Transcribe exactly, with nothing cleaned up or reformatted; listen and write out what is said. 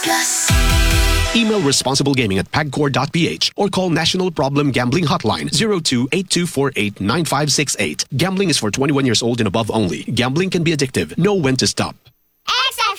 Plus. Email responsiblegaming at pagcor dot p h or call National Problem Gambling Hotline zero two eight two four eight nine five six eight. Gambling is for twenty-one years old and above only. Gambling can be addictive. Know when to stop.